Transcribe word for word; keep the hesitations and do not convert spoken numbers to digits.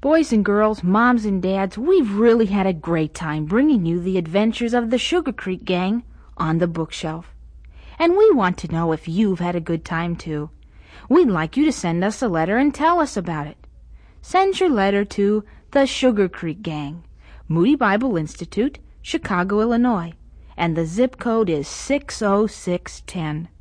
Boys and girls, moms and dads, we've really had a great time bringing you the adventures of the Sugar Creek Gang on the bookshelf. And we want to know if you've had a good time too. We'd like you to send us a letter and tell us about it. Send your letter to the Sugar Creek Gang, Moody Bible Institute, Chicago, Illinois, and the zip code is six oh six one oh.